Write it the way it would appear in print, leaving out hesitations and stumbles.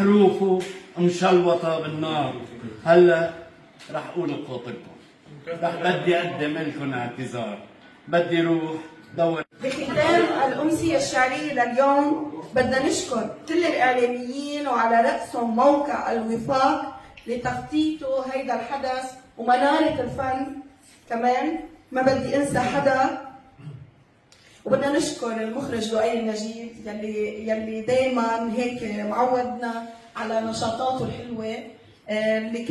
حروفه مشلوطة بالنار. هلا رح أقول خاطركم، بدي أقدم لكم اعتذار، بدي روح دور. بختام الأمسية الشعرية لليوم بدنا نشكر كل الإعلاميين وعلى رأسهم موقع الوفاق لتخطيطه هيدا الحدث ومنارة الفن كمان، ما بدي انسى حدا. وبدنا نشكر المخرج لؤي النجيب يلي دايما هيك معودنا على نشاطاته الحلوه اللي